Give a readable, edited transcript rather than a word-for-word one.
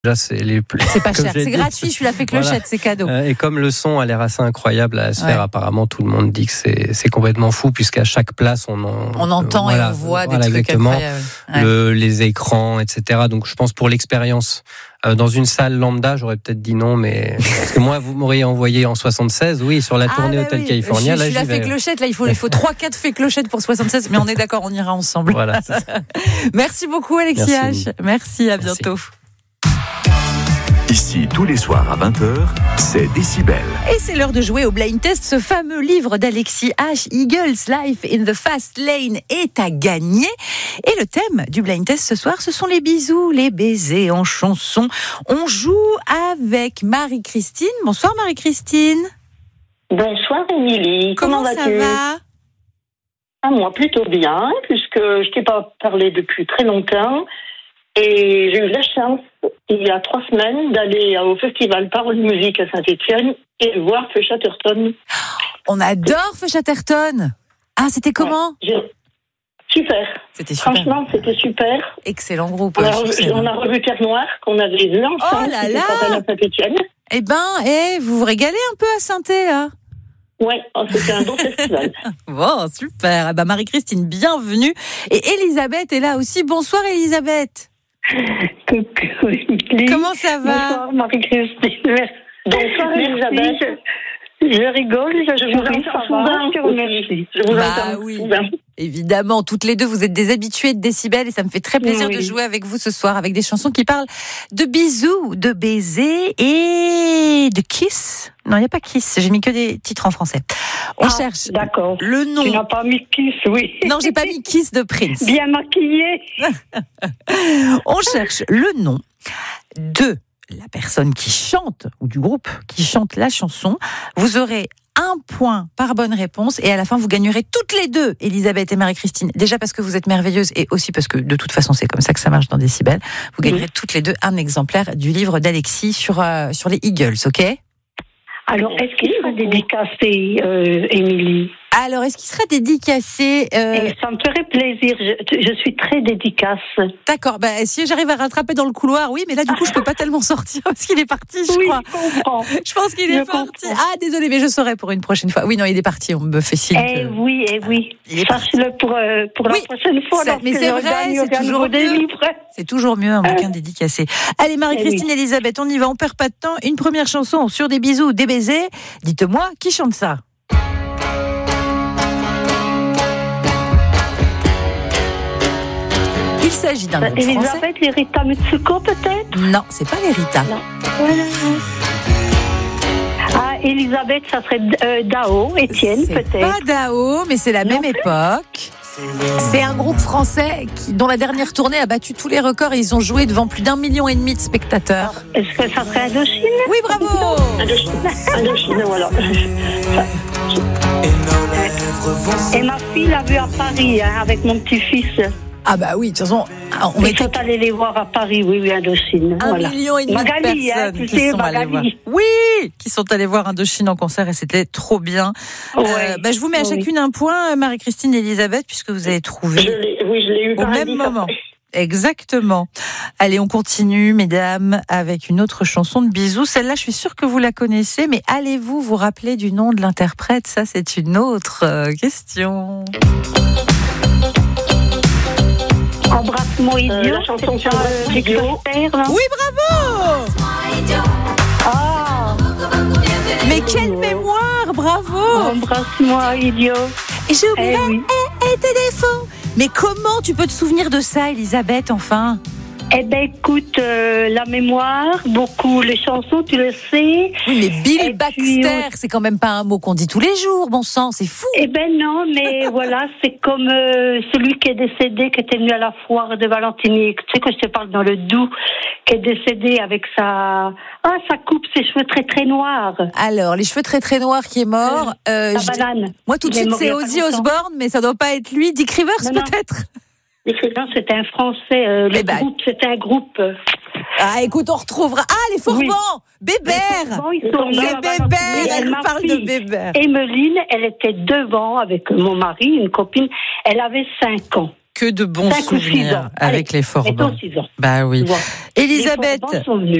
Déjà, c'est pas cher, c'est gratuit, je suis la fée clochette, voilà. C'est cadeau. Et comme le son a l'air assez incroyable à se faire, apparemment tout le monde dit que c'est complètement fou, puisqu'à chaque place on entend et on voit des trucs incroyables. Les écrans, etc. Donc je pense pour l'expérience, dans une salle lambda, j'aurais peut-être dit non, mais parce que moi vous m'auriez envoyé en 76, oui, sur la tournée Hotel California. Je suis la fée clochette, là il faut 3-4 fées clochettes pour 76, mais on est d'accord, on ira ensemble. Voilà, c'est ça. Merci beaucoup Alexis H. Merci, à bientôt. Ici, tous les soirs à 20h, c'est Décibel. Et c'est l'heure de jouer au Blind Test. Ce fameux livre d'Alexis H, Eagles, Life in the Fast Lane, est à gagner. Et le thème du Blind Test ce soir, ce sont les bisous, les baisers en chanson. On joue avec Marie-Christine. Bonsoir Marie-Christine. Bonsoir Émilie. Comment vas-tu ? Ça va ? Moi, plutôt bien, puisque je t'ai pas parlé depuis très longtemps. Et j'ai eu la chance, il y a 3 semaines, d'aller au festival Parole Musique à Saint-Étienne et de voir Feu Chatterton. On adore Feu Chatterton. Ah, c'était comment ? Super. C'était super. Franchement, c'était super. Excellent groupe. On a revu Terre Noire, qu'on avait vu ensemble. Oh là là ! À Saint-Étienne. Eh ben, vous vous régalez un peu à Saint-Étienne, là ? Ouais, c'était un beau festival. Bon, super. Marie-Christine, bienvenue. Et Elisabeth est là aussi. Bonsoir Elisabeth. Coucou Émilie. Comment ça va ? Bonsoir Marie-Christine. Bonsoir Elisabeth. Je rigole, je vous entends souvent, je te remercie. Je vous entends souvent. Évidemment, toutes les deux, vous êtes des habituées de Décibel et ça me fait très plaisir de jouer avec vous ce soir avec des chansons qui parlent de bisous, de baisers et de kiss. Non, il n'y a pas kiss, j'ai mis que des titres en français. On cherche le nom. Tu n'as pas mis kiss, oui. Non, j'ai pas mis kiss de Prince. Bien maquillé. On cherche le nom de la personne qui chante, ou du groupe qui chante la chanson. Vous aurez 1 point par bonne réponse et à la fin vous gagnerez toutes les deux, Elisabeth et Marie-Christine. Déjà parce que vous êtes merveilleuses et aussi parce que de toute façon c'est comme ça que ça marche dans Décibel. Vous gagnerez toutes les deux un exemplaire du livre d'Alexis sur les Eagles, ok ? Alors, est-ce qu'il sera dédicacé, Émilie ? Alors, est-ce qu'il sera dédicacé Et ça me ferait plaisir. Je suis très dédicace. D'accord. Si j'arrive à rattraper dans le couloir, oui, mais là, du coup, je peux pas tellement sortir parce qu'il est parti, je crois. Oui, je comprends. Je pense qu'il est parti. Ah, désolé, mais je saurai pour une prochaine fois. Oui, non, il est parti. On me fait signe. Oui. Sache-le pour la prochaine fois. Mais c'est vrai, c'est toujours mieux. C'est toujours mieux un bouquin dédicacé. Allez, Marie-Christine, Elisabeth, on y va. On perd pas de temps. Une première chanson sur des bisous, des baisers. Dites-moi, qui chante ça ? Il s'agit d'un groupe français. Elisabeth, les Rita Mitsuko, peut-être ? Non, c'est pas les Rita. Non. Ah, Elisabeth, ça serait Dao, Étienne, peut-être. C'est pas Dao, mais c'est la même époque. C'est un groupe français dont la dernière tournée a battu tous les records et ils ont joué devant plus d'1,5 million de spectateurs. Est-ce que ça serait Indochine ? Oui, bravo. Indochine, voilà. Et ma fille l'a vu à Paris, avec mon petit-fils. Ah bah oui, de toute façon, Ils sont allés les voir à Paris, oui, Indochine. 1,5 million de personnes qui sont allées voir. Oui, qui sont allées voir Indochine en concert et c'était trop bien. Je vous mets à chacune un point, Marie-Christine et Elisabeth, puisque vous avez trouvé je l'ai eu au même moment. Exactement. Allez, on continue, mesdames, avec une autre chanson de bisous. Celle-là, je suis sûre que vous la connaissez, mais allez-vous vous rappeler du nom de l'interprète ? Ça, c'est une autre question. Embrasse-moi idiot, la chanson sur Oui, bravo. Mais quelle mémoire, bravo. Embrasse-moi idiot. Et j'ai oublié tes défauts. Mais comment tu peux te souvenir de ça, Elisabeth, enfin ? Eh ben, écoute, la mémoire, beaucoup les chansons, tu le sais. Oui, mais Bill Baxter, c'est quand même pas un mot qu'on dit tous les jours, bon sang, c'est fou. Eh ben non, mais voilà, c'est comme celui qui est décédé, qui était venu à la foire de Valentinique. Tu sais que je te parle dans le Doubs, qui est décédé avec sa coupe, ses cheveux très très noirs. Alors, les cheveux très très noirs qui est mort. Banane. Moi, tout de suite, c'est Ozzy Osbourne, mais ça doit pas être lui. Dick Rivers, peut-être. Non, c'était un Français. Groupe, c'était un groupe. Ah, écoute, on retrouvera. Ah, les Fourbans, Bébert. C'est Bébert. Elle nous parle de Bébert. Emeline, elle était devant avec mon mari, une copine. Elle avait 5 ans. que de bons 5 ou 6 souvenirs ans. avec Allez, les Forbans. mettons 6 ans. Bah oui. Tu vois. Elisabeth, Les Forbans sont venus.